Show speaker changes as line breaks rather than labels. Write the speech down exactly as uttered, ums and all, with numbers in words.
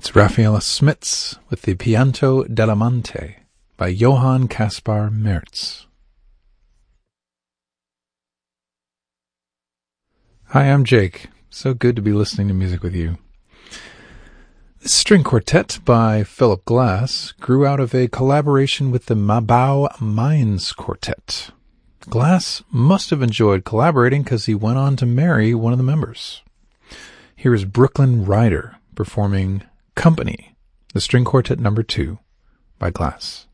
It's Raffaella Smits with the Pianto dell'Amante by Johann Caspar Merz. Hi, I'm Jake. So good to be listening to music with you. This string quartet by Philip Glass grew out of a collaboration with the Mabau Mainz Quartet. Glass must have enjoyed collaborating because he went on to marry one of the members. Here is Brooklyn Ryder performing Company, the string quartet number two by Glass.